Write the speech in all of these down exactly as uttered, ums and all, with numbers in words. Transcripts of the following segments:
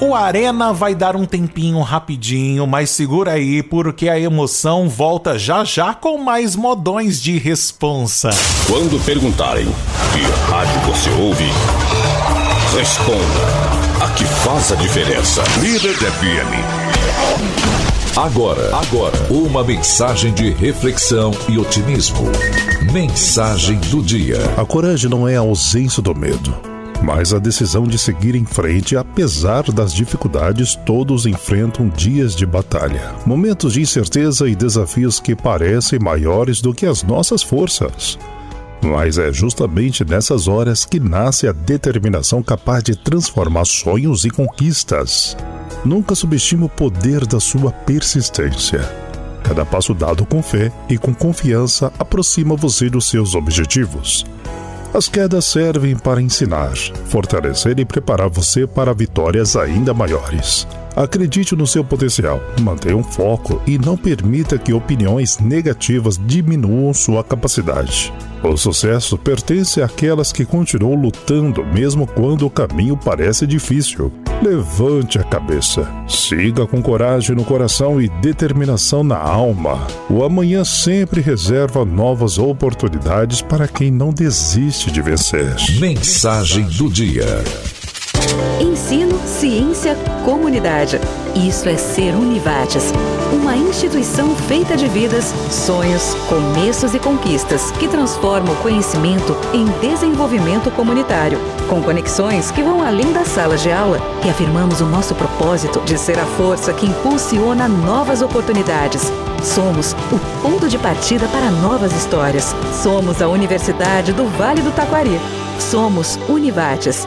O Arena vai dar um tempinho rapidinho, mas segura aí porque a emoção volta já já com mais modões de responsa. Quando perguntarem que rádio você ouve, responda a que faz a diferença. Líder F M. Agora, agora, uma mensagem de reflexão e otimismo. Mensagem do dia. A coragem não é a ausência do medo, mas a decisão de seguir em frente apesar das dificuldades. Todos enfrentam dias de batalha, momentos de incerteza e desafios que parecem maiores do que as nossas forças. Mas é justamente nessas horas que nasce a determinação capaz de transformar sonhos em conquistas. Nunca subestime o poder da sua persistência. Cada passo dado com fé e com confiança aproxima você dos seus objetivos. As quedas servem para ensinar, fortalecer e preparar você para vitórias ainda maiores. Acredite no seu potencial, mantenha um foco e não permita que opiniões negativas diminuam sua capacidade. O sucesso pertence àquelas que continuam lutando mesmo quando o caminho parece difícil. Levante a cabeça, siga com coragem no coração e determinação na alma. O amanhã sempre reserva novas oportunidades para quem não desiste de vencer. Mensagem do dia. Ensino, ciência, comunidade. Isso é ser Univates, uma instituição feita de vidas, sonhos, começos e conquistas que transforma o conhecimento em desenvolvimento comunitário, com conexões que vão além das salas de aula, e afirmamos o nosso propósito de ser a força que impulsiona novas oportunidades. Somos o ponto de partida para novas histórias. Somos a Universidade do Vale do Taquari. Somos Univates.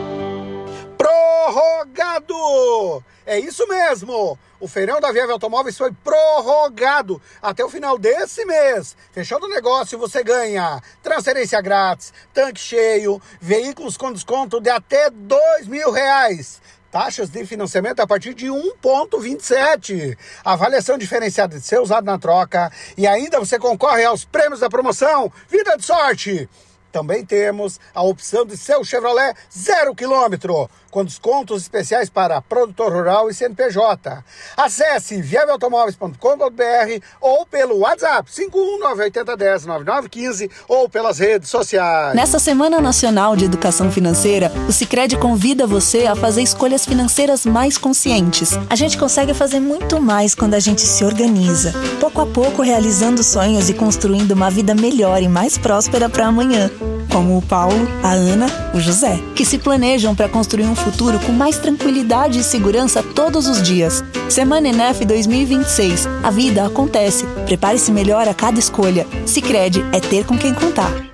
Prorrogado! É isso mesmo! O feirão da Viave Automóveis foi prorrogado até o final desse mês. Fechando o negócio, você ganha transferência grátis, tanque cheio, veículos com desconto de até dois mil reais. Taxas de financiamento a partir de um vírgula vinte e sete. Avaliação diferenciada de ser usado na troca. E ainda você concorre aos prêmios da promoção Vida de Sorte. Também temos a opção de seu Chevrolet zero quilômetro, com descontos especiais para produtor rural e C N P J. Acesse viave automóveis ponto com ponto b r ou pelo WhatsApp cinco um nove oito zero um zero nove nove um cinco ou pelas redes sociais. Nessa Semana Nacional de Educação Financeira, o Sicredi convida você a fazer escolhas financeiras mais conscientes. A gente consegue fazer muito mais quando a gente se organiza, pouco a pouco realizando sonhos e construindo uma vida melhor e mais próspera para amanhã. Como o Paulo, a Ana, o José, que se planejam para construir um futuro com mais tranquilidade e segurança todos os dias. Semana Enef dois mil e vinte e seis. A vida acontece. Prepare-se melhor a cada escolha. Sicredi é ter com quem contar.